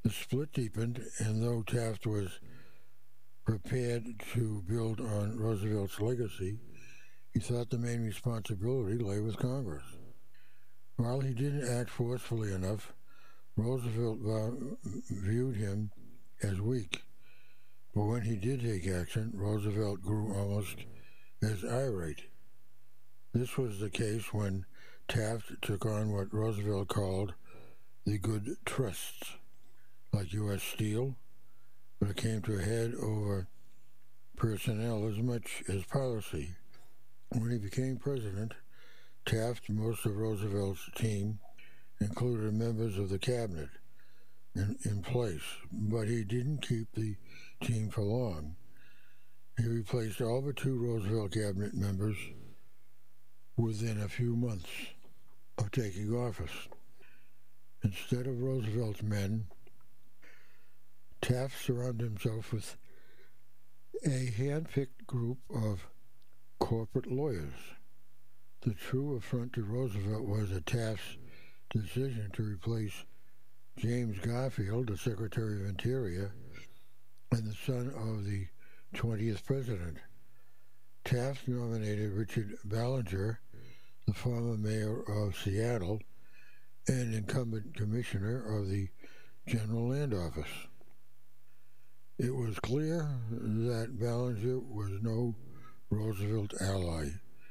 The split deepened, and though Taft was prepared to build on Roosevelt's legacy, he thought the main responsibility lay with Congress. While he didn't act forcefully enough, Roosevelt viewed him as weak. But when he did take action, Roosevelt grew almost as irate. This was the case when Taft took on what Roosevelt called the good trusts, like U.S. Steel, but it came to a head over personnel as much as policy. When he became president, Taft, most of Roosevelt's team, included members of the cabinet in place, but he didn't keep the team for long. He replaced all but 2 Roosevelt cabinet members within a few months of taking office. Instead of Roosevelt's men, Taft surrounded himself with a hand-picked group of corporate lawyers. The true affront to Roosevelt was that Taft's decision to replace James Garfield, the Secretary of Interior, and the son of the 20th president. Taft nominated Richard Ballinger, the former mayor of Seattle and incumbent commissioner of the General Land Office. It was clear that Ballinger was no Roosevelt ally,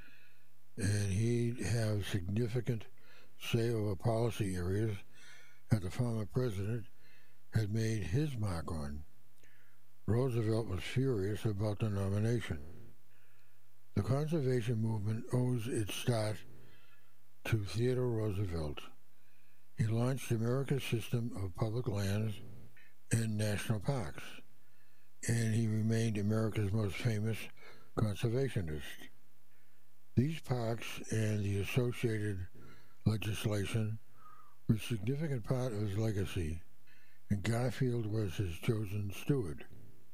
and he'd have significant say over policy areas that the former president had made his mark on. Roosevelt was furious about the nomination. The conservation movement owes its start to Theodore Roosevelt. He launched America's system of public lands and national parks, and he remained America's most famous conservationist. These parks and the associated legislation were a significant part of his legacy, and Garfield was his chosen steward.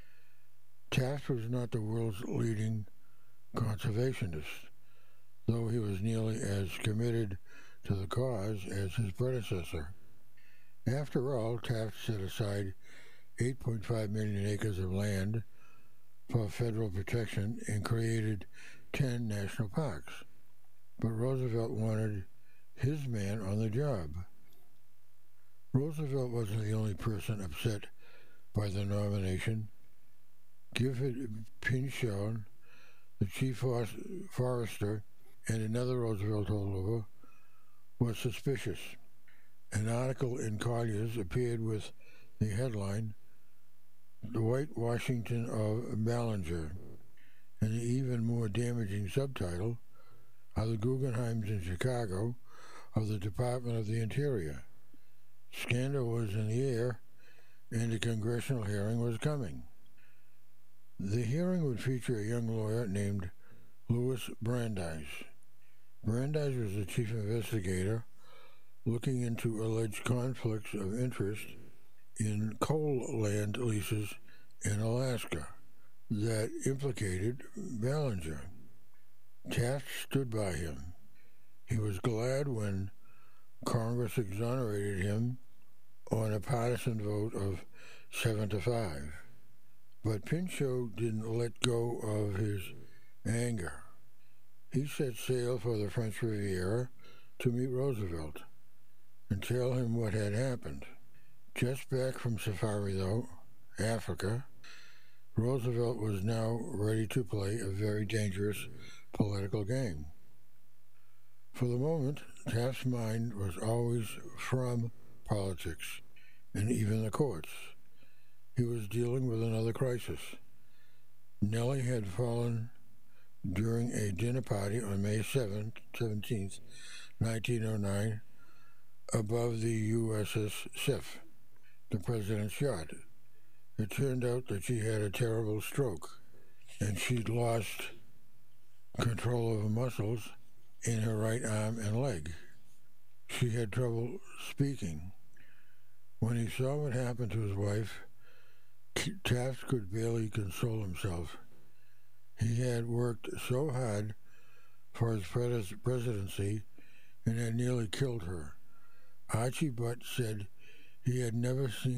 Taft was not the world's leading conservationist, though he was nearly as committed to the cause as his predecessor. After all, Taft set aside 8.5 million acres of land for federal protection and created 10 national parks. But Roosevelt wanted his man on the job. Roosevelt wasn't the only person upset by the nomination. Gifford Pinchot, the chief forester and another Roosevelt holdover, was suspicious. An article in Collier's appeared with the headline, "The White Washington of Ballinger," and the even more damaging subtitle, "Are the Guggenheims in Chicago of the Department of the Interior?" Scandal was in the air, and a congressional hearing was coming. The hearing would feature a young lawyer named Louis Brandeis. Brandeis was the chief investigator looking into alleged conflicts of interest in coal land leases in Alaska that implicated Ballinger. Taft stood by him. He was glad when Congress exonerated him on a partisan vote of 7-5. But Pinchot didn't let go of his anger. He set sail for the French Riviera to meet Roosevelt and tell him what had happened. Just back from safari, though, Africa, Roosevelt was now ready to play a very dangerous political game. For the moment, Taft's mind was always from politics and even the courts. He was dealing with another crisis. Nellie had fallen during a dinner party on May 17th, 1909, above the USS Sif, the president's yacht. It turned out that she had a terrible stroke, and she'd lost control of her muscles in her right arm and leg. She had trouble speaking. When he saw what happened to his wife, Taft could barely console himself. He had worked so hard for his presidency and had nearly killed her. Archie Butt said he had never seen